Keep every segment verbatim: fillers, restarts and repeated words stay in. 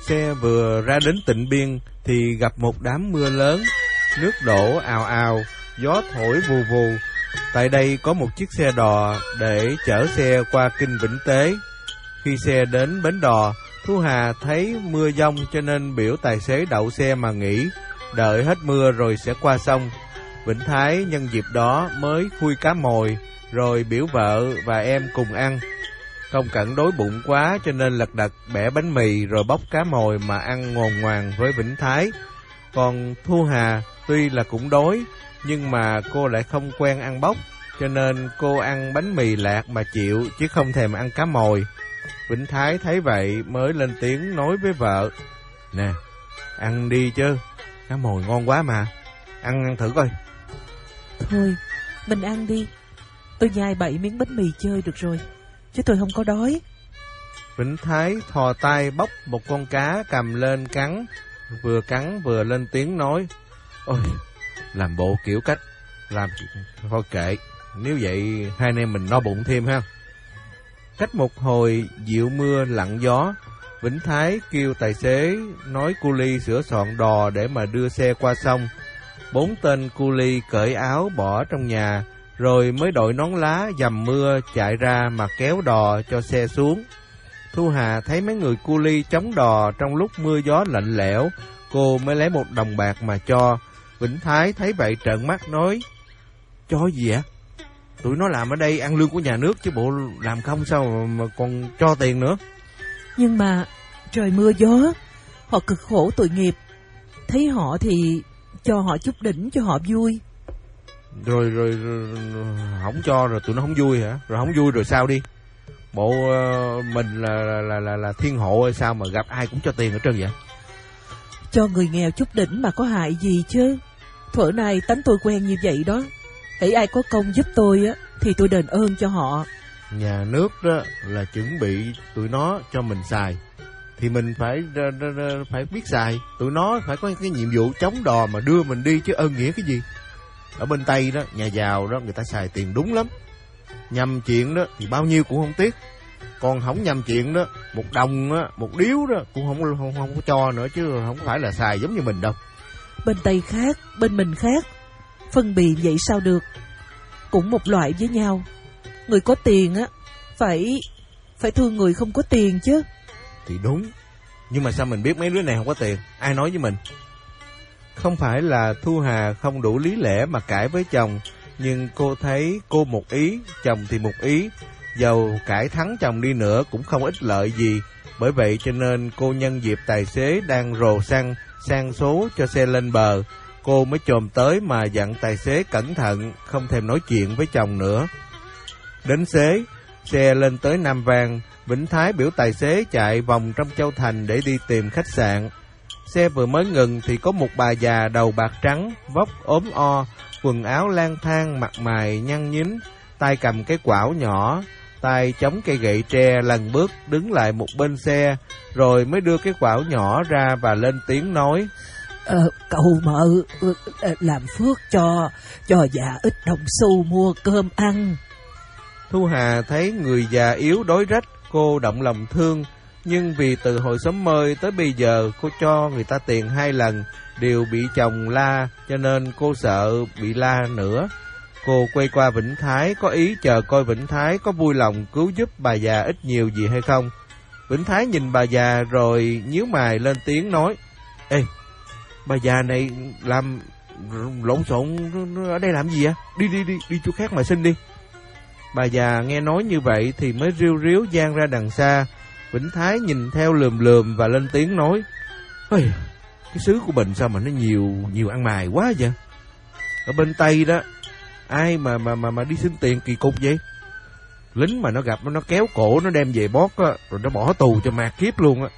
Xe vừa ra đến Tịnh Biên thì gặp một đám mưa lớn, nước đổ ào ào, gió thổi vù vù. Tại đây có một chiếc xe đò để chở xe qua kinh Vĩnh Tế. Khi xe đến bến đò, Thu Hà thấy mưa giông cho nên biểu tài xế đậu xe mà nghỉ, đợi hết mưa rồi sẽ qua sông. Vĩnh Thái nhân dịp đó mới khui cá mồi, rồi biểu vợ và em cùng ăn. Công Cẩn đói bụng quá cho nên lật đật bẻ bánh mì rồi bóc cá mồi mà ăn ngồn ngoàng với Vĩnh Thái. Còn Thu Hà tuy là cũng đói, nhưng mà cô lại không quen ăn bóc, cho nên cô ăn bánh mì lạc mà chịu, chứ không thèm ăn cá mồi. Vĩnh Thái thấy vậy mới lên tiếng nói với vợ: "Nè, ăn đi chứ, cá mồi ngon quá mà, ăn ăn thử coi." "Thôi, mình ăn đi, tôi nhai bảy miếng bánh mì chơi được rồi, chứ tôi không có đói." Vĩnh Thái thò tay bóc một con cá cầm lên cắn, vừa cắn vừa lên tiếng nói: "Ôi, làm bộ kiểu cách, làm thôi kệ, nếu vậy hai anh em mình no bụng thêm ha." Cách một hồi dịu mưa lặng gió, Vĩnh Thái kêu tài xế nói cu ly sửa soạn đò để mà đưa xe qua sông. Bốn tên cu ly cởi áo bỏ trong nhà, rồi mới đội nón lá dầm mưa chạy ra mà kéo đò cho xe xuống. Thu Hà thấy mấy người cu ly chống đò trong lúc mưa gió lạnh lẽo, cô mới lấy một đồng bạc mà cho. Vĩnh Thái thấy vậy trợn mắt nói: "Cho gì ạ? Tụi nó làm ở đây ăn lương của nhà nước chứ bộ làm không sao mà còn cho tiền nữa." "Nhưng mà trời mưa gió, họ cực khổ tội nghiệp, thấy họ thì cho họ chút đỉnh cho họ vui." Rồi, rồi rồi không cho rồi tụi nó không vui hả? Rồi không vui rồi sao đi? Bộ uh, mình là, là là là là thiên hộ hay sao mà gặp ai cũng cho tiền ở trơn vậy? Cho người nghèo chút đỉnh mà có hại gì chứ? Thuở này tánh tôi quen như vậy đó. Hễ ai có công giúp tôi á thì tôi đền ơn cho họ. Nhà nước đó là chuẩn bị tụi nó cho mình xài, thì mình phải phải biết xài. Tụi nó phải có cái nhiệm vụ chống đò mà đưa mình đi chứ ơn nghĩa cái gì. Ở bên Tây đó, nhà giàu đó người ta xài tiền đúng lắm, nhầm chuyện đó thì bao nhiêu cũng không tiếc. Còn không nhầm chuyện đó, một đồng á, một điếu đó cũng không không không có cho nữa, chứ không phải là xài giống như mình đâu. Bên Tây khác, bên mình khác, phân biệt vậy sao được? Cũng một loại với nhau. Người có tiền á phải phải thương người không có tiền chứ. Thì đúng, nhưng mà sao mình biết mấy đứa này không có tiền? Ai nói với mình? Không phải là Thu Hà không đủ lý lẽ mà cãi với chồng, nhưng cô thấy cô một ý, chồng thì một ý, dầu cãi thắng chồng đi nữa cũng không ích lợi gì. Bởi vậy cho nên cô nhân dịp tài xế đang rồ xăng sang số cho xe lên bờ, cô mới chồm tới mà dặn tài xế cẩn thận, không thèm nói chuyện với chồng nữa. Đến xế, xe lên tới Nam Vang, Vĩnh Thái biểu tài xế chạy vòng trong Châu Thành để đi tìm khách sạn. Xe vừa mới ngừng thì có một bà già đầu bạc trắng, vóc ốm o, quần áo lang thang, mặt mày nhăn nhính, tay cầm cái quão nhỏ, tay chống cây gậy tre, lần bước đứng lại một bên xe, rồi mới đưa cái quão nhỏ ra và lên tiếng nói: Ờ, cậu mợ làm phước cho, cho già ít đồng xu mua cơm ăn. Thu Hà thấy người già yếu đói rách, cô động lòng thương, nhưng vì từ hồi sớm mơi tới bây giờ cô cho người ta tiền hai lần đều bị chồng la, cho nên cô sợ bị la nữa. Cô quay qua Vĩnh Thái có ý chờ coi Vĩnh Thái có vui lòng cứu giúp bà già ít nhiều gì hay không. Vĩnh Thái nhìn bà già rồi nhíu mày lên tiếng nói: Ê, bà già này làm lộn xộn ở đây làm gì á? Đi đi đi, đi chỗ khác mà xin đi. Bà già nghe nói như vậy thì mới riu riu gian ra đằng xa. Vĩnh Thái nhìn theo lườm lườm và lên tiếng nói: Ôi, cái xứ của mình sao mà nó nhiều nhiều ăn mày quá vậy? Ở bên Tây đó, ai mà mà mà mà đi xin tiền kỳ cục vậy? Lính mà nó gặp nó kéo cổ nó đem về bót á, rồi nó bỏ tù cho mạt kiếp luôn á.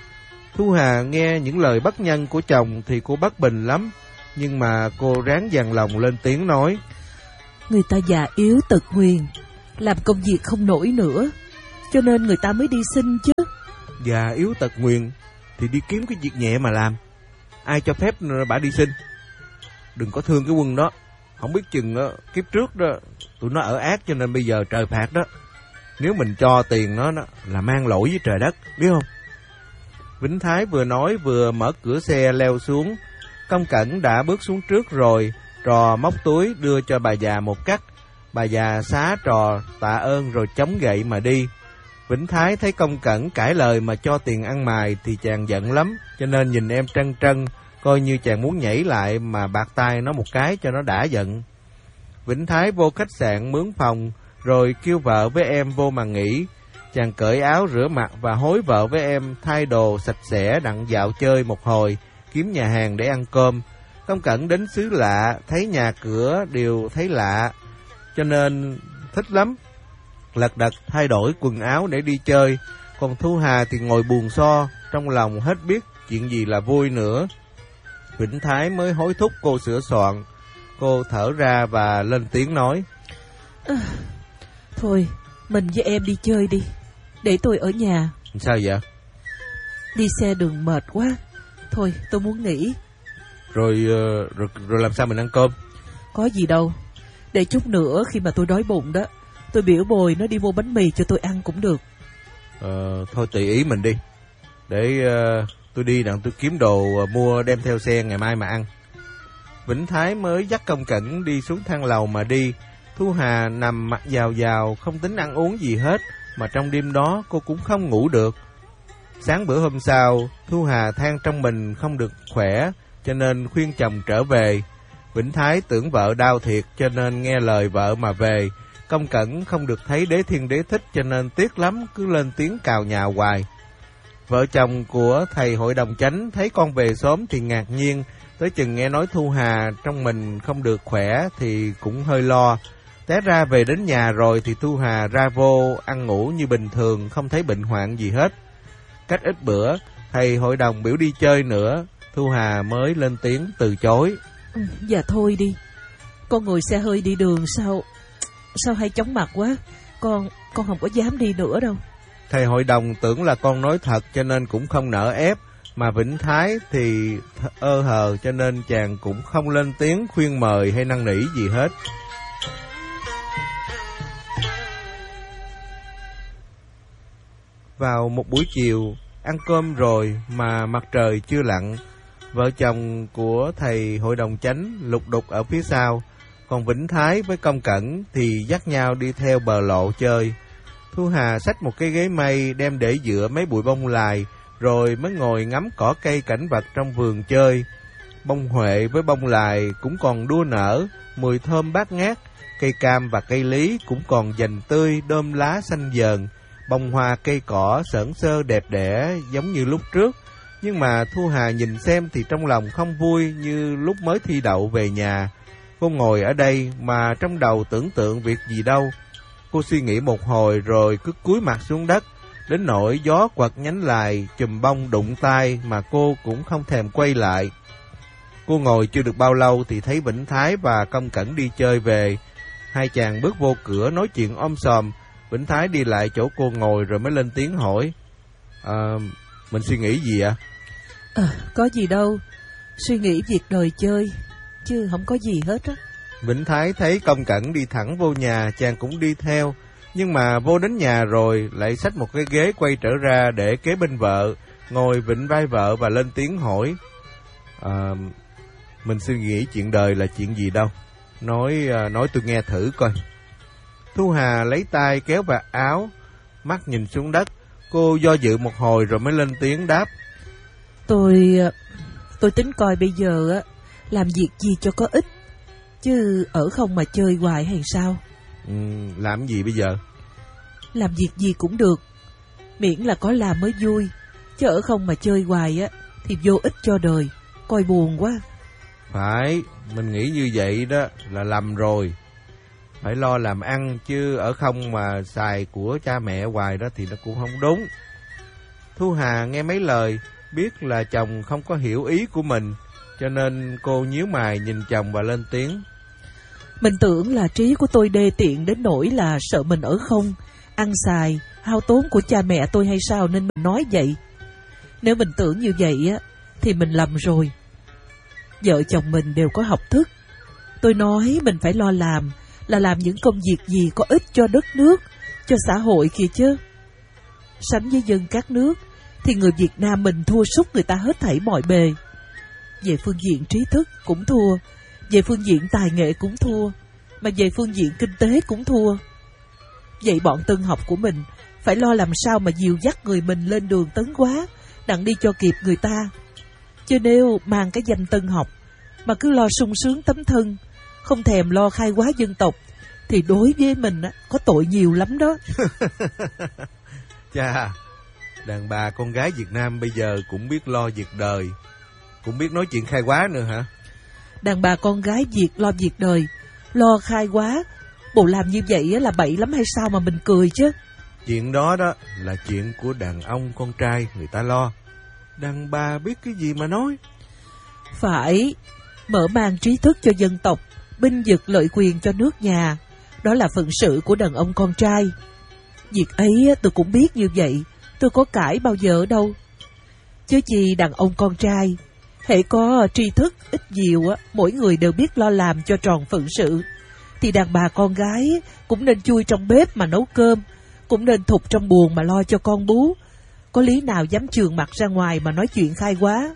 Thu Hà nghe những lời bất nhân của chồng thì cô bất bình lắm, nhưng mà cô ráng dằn lòng lên tiếng nói: Người ta già yếu tật nguyền, làm công việc không nổi nữa, cho nên người ta mới đi xin chứ. Già yếu tật nguyền thì đi kiếm cái việc nhẹ mà làm, ai cho phép bà đi xin. Đừng có thương cái quân đó, không biết chừng đó, kiếp trước đó tụi nó ở ác cho nên bây giờ trời phạt đó. Nếu mình cho tiền nó, nó là mang lỗi với trời đất, biết không? Vĩnh Thái vừa nói vừa mở cửa xe leo xuống. Công Cẩn đã bước xuống trước rồi, trò móc túi đưa cho bà già một cắt. Bà già xá trò tạ ơn rồi chống gậy mà đi. Vĩnh Thái thấy Công Cẩn cãi lời mà cho tiền ăn mài thì chàng giận lắm, cho nên nhìn em trân trân, coi như chàng muốn nhảy lại mà bạt tay nó một cái cho nó đã giận. Vĩnh Thái vô khách sạn mướn phòng, rồi kêu vợ với em vô mà nghỉ. Chàng cởi áo rửa mặt và hối vợ với em thay đồ sạch sẽ đặng dạo chơi một hồi, kiếm nhà hàng để ăn cơm. Công Cẩn đến xứ lạ, thấy nhà cửa đều thấy lạ, cho nên thích lắm. Lật đật thay đổi quần áo để đi chơi, còn Thu Hà thì ngồi buồn so, trong lòng hết biết chuyện gì là vui nữa. Vĩnh Thái mới hối thúc cô sửa soạn. Cô thở ra và lên tiếng nói: à, Thôi, mình với em đi chơi đi, để tôi ở nhà. Sao vậy? Đi xe đường mệt quá, thôi tôi muốn nghỉ. Rồi, rồi, rồi làm sao mình ăn cơm? Có gì đâu, để chút nữa khi mà tôi đói bụng đó, tôi biểu Bồi nó đi mua bánh mì cho tôi ăn cũng được. Ờ, thôi tùy ý mình đi. Để uh, tôi đi đặng tôi kiếm đồ uh, mua đem theo xe ngày mai mà ăn. Vĩnh Thái mới dắt Công Cẩn đi xuống thang lầu mà đi. Thu Hà nằm mặt vào vào, không tính ăn uống gì hết, mà trong đêm đó cô cũng không ngủ được. Sáng bữa hôm sau, Thu Hà than trong mình không được khỏe, cho nên khuyên chồng trở về. Vĩnh Thái tưởng vợ đau thiệt cho nên nghe lời vợ mà về. Công Cẩn không được thấy đế thiên đế thích cho nên tiếc lắm, cứ lên tiếng cào nhào hoài. Vợ chồng của thầy hội đồng chánh thấy con về sớm thì ngạc nhiên, tới chừng nghe nói Thu Hà trong mình không được khỏe thì cũng hơi lo. Té ra về đến nhà rồi thì Thu Hà ra vô ăn ngủ như bình thường, không thấy bệnh hoạn gì hết. Cách ít bữa, thầy hội đồng biểu đi chơi nữa, Thu Hà mới lên tiếng từ chối. Ừ, dạ thôi đi, con ngồi xe hơi đi đường sao sao hay chóng mặt quá, con con không có dám đi nữa đâu. Thầy hội đồng tưởng là con nói thật cho nên cũng không nỡ ép, mà Vĩnh Thái thì ơ hờ cho nên chàng cũng không lên tiếng khuyên mời hay năn nỉ gì hết. Vào một buổi chiều, ăn cơm rồi mà mặt trời chưa lặn, vợ chồng của thầy hội đồng chánh lục đục ở phía sau, còn Vĩnh Thái với Công Cẩn thì dắt nhau đi theo bờ lộ chơi. Thu Hà xách một cái ghế mây đem để giữa mấy bụi bông lài, rồi mới ngồi ngắm cỏ cây cảnh vật trong vườn chơi. Bông huệ với bông lài cũng còn đua nở, mùi thơm bát ngát. Cây cam và cây lý cũng còn dành tươi, đơm lá xanh dờn. Bông hoa cây cỏ sởn sơ đẹp đẽ giống như lúc trước. Nhưng mà Thu Hà nhìn xem thì trong lòng không vui như lúc mới thi đậu về nhà. Cô ngồi ở đây mà trong đầu tưởng tượng việc gì đâu. Cô suy nghĩ một hồi rồi cứ cúi mặt xuống đất, đến nỗi gió quật nhánh lài chùm bông đụng tai mà cô cũng không thèm quay lại. Cô ngồi chưa được bao lâu thì thấy Vĩnh Thái và Công Cẩn đi chơi về. Hai chàng bước vô cửa nói chuyện om sòm. Vĩnh Thái đi lại chỗ cô ngồi rồi mới lên tiếng hỏi: à, mình suy nghĩ gì ạ? À, có gì đâu, suy nghĩ việc đời chơi, chứ không có gì hết á. Vĩnh Thái thấy Công Cẩn đi thẳng vô nhà, chàng cũng đi theo. Nhưng mà vô đến nhà rồi lại xách một cái ghế quay trở ra để kế bên vợ, ngồi vịn vai vợ và lên tiếng hỏi: à, mình suy nghĩ chuyện đời là chuyện gì đâu, nói nói tôi nghe thử coi. Thu Hà lấy tay kéo vạt áo, mắt nhìn xuống đất. Cô do dự một hồi rồi mới lên tiếng đáp: Tôi tôi tính coi bây giờ á làm việc gì cho có ích, chứ ở không mà chơi hoài hay sao? Ừ, làm gì bây giờ? Làm việc gì cũng được, miễn là có làm mới vui, chứ ở không mà chơi hoài á thì vô ích cho đời, coi buồn quá. Phải, mình nghĩ như vậy đó là lầm rồi. Phải lo làm ăn, chứ ở không mà xài của cha mẹ hoài đó thì nó cũng không đúng. Thu Hà nghe mấy lời, biết là chồng không có hiểu ý của mình, cho nên cô nhíu mày nhìn chồng và lên tiếng: Mình tưởng là trí của tôi đê tiện đến nỗi là sợ mình ở không, ăn xài, hao tốn của cha mẹ tôi hay sao nên mình nói vậy. Nếu mình tưởng như vậy á, thì mình lầm rồi. Vợ chồng mình đều có học thức. Tôi nói mình phải lo làm, là làm những công việc gì có ích cho đất nước, cho xã hội kìa chứ. Sánh với dân các nước, thì người Việt Nam mình thua sút người ta hết thảy mọi bề. Về phương diện trí thức cũng thua, về phương diện tài nghệ cũng thua, mà về phương diện kinh tế cũng thua. Vậy bọn tân học của mình phải lo làm sao mà dìu dắt người mình lên đường tấn hóa, đặng đi cho kịp người ta. Chứ nếu mang cái danh tân học mà cứ lo sung sướng tấm thân, không thèm lo khai hóa dân tộc, thì đối với mình á, có tội nhiều lắm đó. Chà, đàn bà con gái Việt Nam bây giờ cũng biết lo việc đời, cũng biết nói chuyện khai hóa nữa hả? Đàn bà con gái Việt lo việc đời, lo khai hóa, bộ làm như vậy là bậy lắm hay sao mà mình cười chứ? Chuyện đó đó là chuyện của đàn ông con trai người ta lo. Đàn bà biết cái gì mà nói. Phải mở mang trí thức cho dân tộc, binh vực lợi quyền cho nước nhà, đó là phận sự của đàn ông con trai. Việc ấy tôi cũng biết như vậy, tôi có cãi bao giờ đâu. Chứ chi đàn ông con trai, hễ có tri thức ít nhiều, mỗi người đều biết lo làm cho tròn phận sự, thì đàn bà con gái cũng nên chui trong bếp mà nấu cơm, cũng nên thục trong buồng mà lo cho con bú. Có lý nào dám chườn mặt ra ngoài mà nói chuyện khai hóa.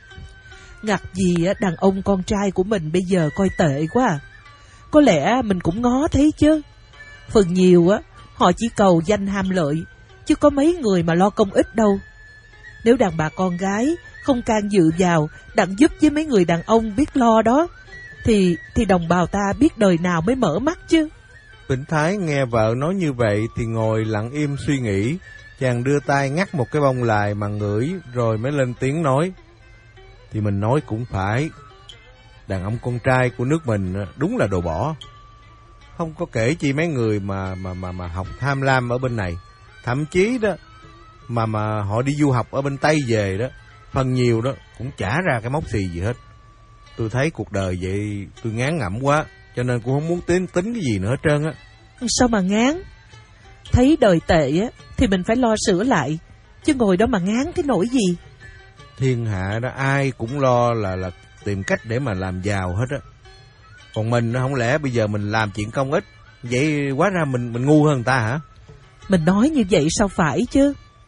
Ngặt gì đàn ông con trai của mình bây giờ coi tệ quá à. Có lẽ mình cũng ngó thấy chứ. Phần nhiều á, họ chỉ cầu danh ham lợi, chứ có mấy người mà lo công ích đâu. Nếu đàn bà con gái không can dự vào, đặng giúp với mấy người đàn ông biết lo đó, Thì thì đồng bào ta biết đời nào mới mở mắt chứ. Vĩnh Thái nghe vợ nói như vậy thì ngồi lặng im suy nghĩ. Chàng đưa tay ngắt một cái bông lại mà ngửi, rồi mới lên tiếng nói. Thì mình nói cũng phải, đàn ông con trai của nước mình đúng là đồ bỏ. Không có kể chi mấy người mà mà mà mà học tham lam ở bên này, thậm chí đó mà mà họ đi du học ở bên Tây về đó, phần nhiều đó cũng chả ra cái móc xì gì hết. Tôi thấy cuộc đời vậy tôi ngán ngẩm quá, cho nên cũng không muốn tính tính cái gì nữa hết trơn á. Sao mà ngán? Thấy đời tệ á thì mình phải lo sửa lại, chứ ngồi đó mà ngán cái nỗi gì. Thiên hạ đó ai cũng lo là là tìm cách để mà làm giàu hết á. Còn mình nó không lẽ bây giờ mình làm chuyện công ích, vậy quá ra mình mình ngu hơn người ta hả? Mình nói như vậy sao phải chứ.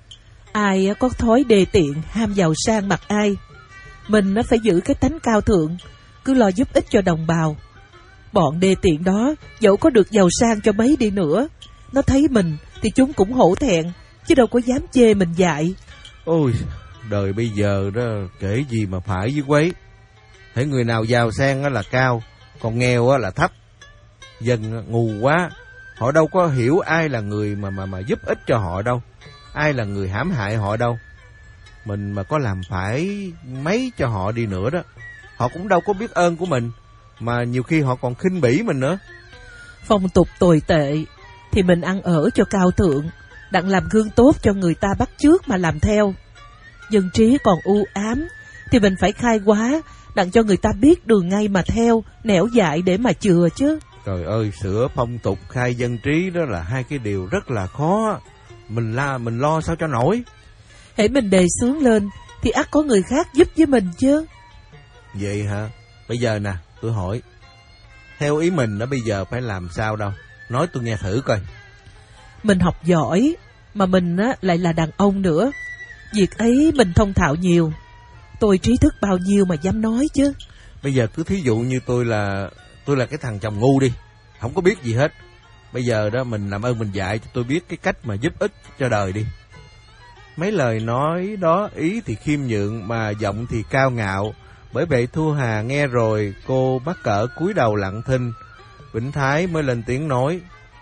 Ai có thói đề tiện ham giàu sang mặt ai. Mình nó phải giữ cái tánh cao thượng, cứ lo giúp ích cho đồng bào. Bọn đề tiện đó dẫu có được giàu sang cho mấy đi nữa, nó thấy mình thì chúng cũng hổ thẹn, chứ đâu có dám chê mình dại. Ôi, đời bây giờ đó kể gì mà phải với quấy. Thấy người nào giàu sang là cao, còn nghèo là thấp. Dân ngu quá, họ đâu có hiểu ai là người mà mà mà giúp ích cho họ đâu, ai là người hãm hại họ đâu. Mình mà có làm phải mấy cho họ đi nữa đó, họ cũng đâu có biết ơn của mình, mà nhiều khi họ còn khinh bỉ mình nữa. Phong tục tồi tệ thì mình ăn ở cho cao thượng, đặng làm gương tốt cho người ta bắt chước mà làm theo. Dân trí còn u ám thì mình phải khai hóa, đặng cho người ta biết đường ngay mà theo, nẻo dại để mà chừa chứ. Trời ơi, sửa phong tục khai dân trí đó là hai cái điều rất là khó. Mình la mình lo sao cho nổi. Hễ mình đề xướng lên thì ắt có người khác giúp với mình chứ. Vậy hả? Bây giờ nè, tôi hỏi, theo ý mình đó bây giờ phải làm sao đâu? Nói tôi nghe thử coi. Mình học giỏi, mà mình á, lại là đàn ông nữa. Việc ấy mình thông thạo nhiều. Tôi trí thức bao nhiêu mà dám nói chứ. Bây giờ cứ thí dụ như tôi là Tôi là cái thằng chồng ngu đi, không có biết gì hết. Bây giờ đó mình làm ơn mình dạy cho tôi biết cái cách mà giúp ích cho đời đi. Mấy lời nói đó ý thì khiêm nhượng, mà giọng thì cao ngạo. Bởi vậy Thu Hà nghe rồi, cô mắc cỡ cúi đầu lặng thinh. Vĩnh Thái mới lên tiếng nói.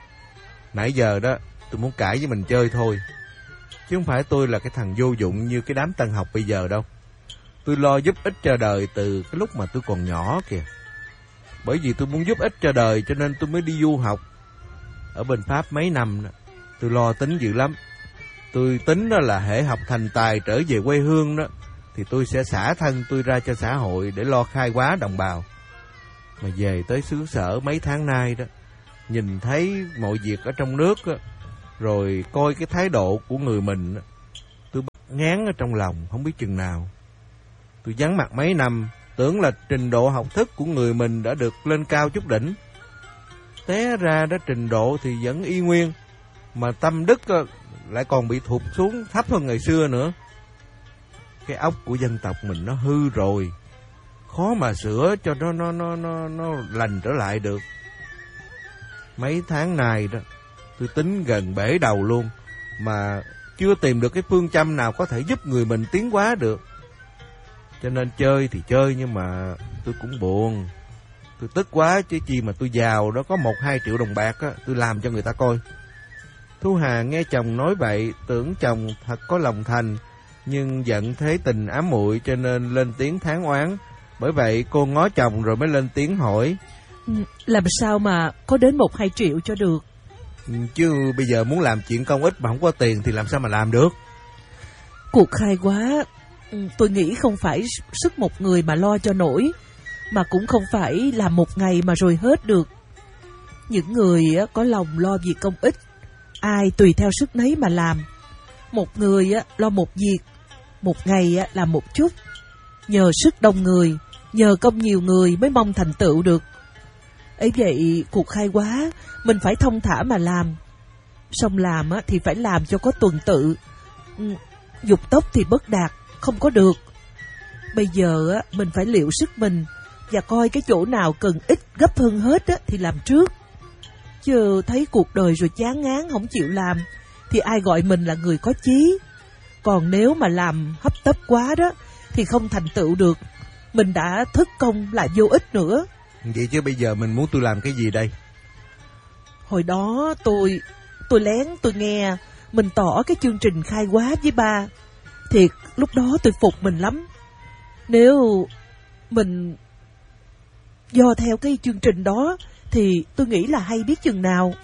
Nãy giờ đó tôi muốn cãi với mình chơi thôi, chứ không phải tôi là cái thằng vô dụng như cái đám tân học bây giờ đâu. Tôi lo giúp ích cho đời từ cái lúc mà tôi còn nhỏ kìa. Bởi vì tôi muốn giúp ích cho đời cho nên tôi mới đi du học ở bên Pháp mấy năm đó. Tôi lo tính dữ lắm. Tôi tính đó là hễ học thành tài trở về quê hương đó, thì tôi sẽ xả thân tôi ra cho xã hội để lo khai hóa đồng bào. Mà về tới xứ sở mấy tháng nay đó, nhìn thấy mọi việc ở trong nước đó, rồi coi cái thái độ của người mình đó, tôi ngán ở trong lòng không biết chừng nào. Tôi vắng mặt mấy năm, tưởng là trình độ học thức của người mình đã được lên cao chút đỉnh. Té ra đó trình độ thì vẫn y nguyên, mà tâm đức lại còn bị thụt xuống thấp hơn ngày xưa nữa. cái óc của dân tộc mình nó hư rồi, khó mà sửa cho nó nó nó nó nó lành trở lại được. Mấy tháng nay đó, tôi tính gần bể đầu luôn, mà chưa tìm được cái phương châm nào có thể giúp người mình tiến hóa được. Cho nên chơi thì chơi, nhưng mà tôi cũng buồn. Tôi tức quá chứ chi mà tôi giàu đó, có một hai triệu đồng bạc á, tôi làm cho người ta coi. Thu Hà nghe chồng nói vậy, tưởng chồng thật có lòng thành, nhưng giận thấy tình ám muội cho nên lên tiếng thán oán. Bởi vậy cô ngó chồng rồi mới lên tiếng hỏi: Làm sao mà có đến một hai triệu cho được? Chứ bây giờ muốn làm chuyện công ích mà không có tiền thì làm sao mà làm được? Cuộc khai hóa, tôi nghĩ không phải sức một người mà lo cho nổi, mà cũng không phải làm một ngày mà rồi hết được. Những người có lòng lo việc công ích, ai tùy theo sức nấy mà làm. Một người lo một việc, một ngày làm một chút. Nhờ sức đông người, nhờ công nhiều người mới mong thành tựu được. Ấy vậy cuộc khai hóa mình phải thông thả mà làm. Xong làm thì phải làm cho có tuần tự. Dục tốc thì bất đạt, không có được. Bây giờ mình phải liệu sức mình và coi cái chỗ nào cần ít gấp hơn hết thì làm trước. Chứ thấy cuộc đời rồi chán ngán không chịu làm thì ai gọi mình là người có chí. Còn nếu mà làm hấp tấp quá đó thì không thành tựu được. Mình đã thất công lại vô ích nữa. Vậy chứ bây giờ mình muốn tôi làm cái gì đây? Hồi đó tôi Tôi lén tôi nghe mình tỏ cái chương trình khai hóa với ba. Thiệt lúc đó tôi phục mình lắm. Nếu mình do theo cái chương trình đó thì tôi nghĩ là hay biết chừng nào.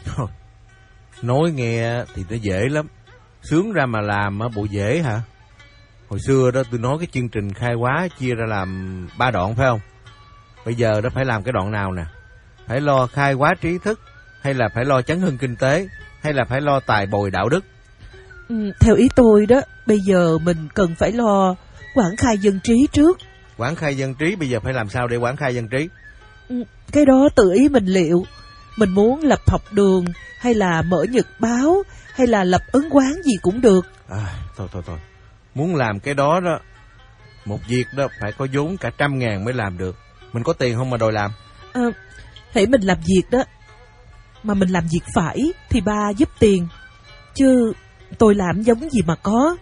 Nói nghe thì nó dễ lắm, sướng ra mà làm bộ dễ hả? Hồi xưa đó tôi nói cái chương trình khai hóa chia ra làm ba đoạn phải không? Bây giờ đó phải làm cái đoạn nào nè? Phải lo khai hóa trí thức, hay là phải lo chấn hưng kinh tế, hay là phải lo tài bồi đạo đức? Ừ, theo ý tôi đó, bây giờ mình cần phải lo quảng khai dân trí trước. Quảng khai dân trí, bây giờ phải làm sao để quảng khai dân trí? Ừ, cái đó tự ý mình liệu. Mình muốn lập học đường, hay là mở nhật báo, hay là lập ấn quán gì cũng được. À, thôi thôi thôi, muốn làm cái đó đó, một việc đó phải có vốn cả trăm ngàn mới làm được. Mình có tiền không mà đòi làm? À, hãy mình làm việc đó, mà mình làm việc phải thì ba giúp tiền. Chứ tôi làm giống gì mà có.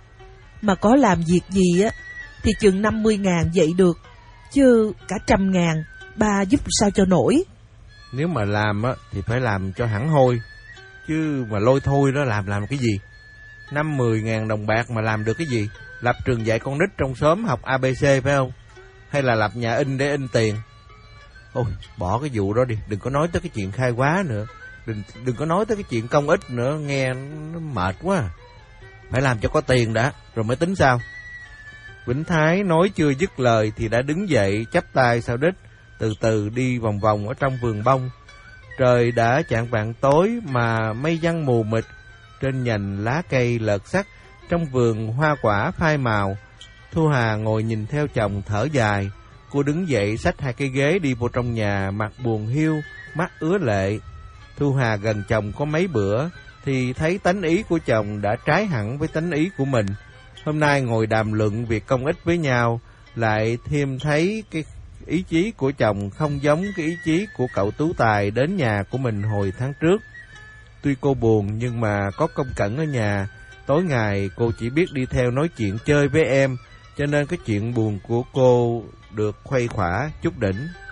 Mà có làm việc gì á thì chừng năm mươi ngàn vậy được. Chứ cả trăm ngàn ba giúp sao cho nổi. Nếu mà làm á thì phải làm cho hẳn hoi. Chứ mà lôi thôi đó làm làm cái gì? Năm mười ngàn đồng bạc mà làm được cái gì? Lập trường dạy con nít trong xóm học a bê xê phải không? Hay là lập nhà in để in tiền? Ôi, bỏ cái vụ đó đi, đừng có nói tới cái chuyện khai hóa nữa. Đừng, đừng có nói tới cái chuyện công ích nữa, nghe nó mệt quá. Phải làm cho có tiền đã, rồi mới tính sao. Vĩnh Thái nói chưa dứt lời thì đã đứng dậy chắp tay sau đít, từ từ đi vòng vòng ở trong vườn bông. Trời đã chạng vạng tối mà mây giăng mù mịt, trên nhành lá cây lợt sắc, trong vườn hoa quả phai màu. Thu Hà ngồi nhìn theo chồng thở dài. Cô đứng dậy xách hai cái ghế đi vô trong nhà, mặt buồn hiu, mắt ứa lệ. Thu Hà gần chồng có mấy bữa thì thấy tánh ý của chồng đã trái hẳn với tánh ý của mình. Hôm nay ngồi đàm luận việc công ích với nhau, lại thêm thấy cái ý chí của chồng không giống cái ý chí của cậu Tú Tài đến nhà của mình hồi tháng trước. Tuy cô buồn nhưng mà có Công Cẩn ở nhà, tối ngày cô chỉ biết đi theo nói chuyện chơi với em, cho nên cái chuyện buồn của cô được khuây khỏa chút đỉnh.